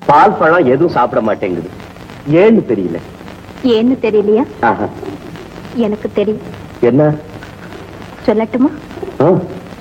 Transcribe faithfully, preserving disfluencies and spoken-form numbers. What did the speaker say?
பால் பழம் எதுவும் சாப்பிட மாட்டேங்குது. ஏன்னு தெரியல. ஏன்னு தெரியலையா? எனக்கு தெரியும். என்ன சொல்லட்டுமா?